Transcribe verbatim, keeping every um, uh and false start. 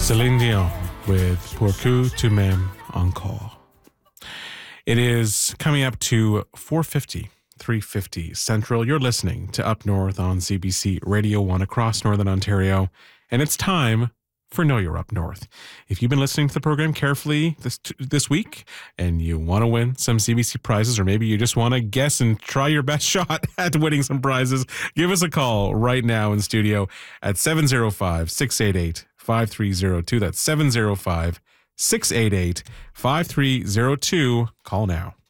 Celine Dion with Pourquoi tu m'aimes encore. It is coming up to four fifty, three fifty Central. You're listening to Up North on C B C Radio one across Northern Ontario, and it's time for Know You're Up North. If you've been listening to the program carefully this this week and you want to win some C B C prizes, or maybe you just want to guess and try your best shot at winning some prizes, give us a call right now in studio at seven oh five, six eight eight, five three oh two. That's seven oh five, six eight eight, five three oh two. Call now.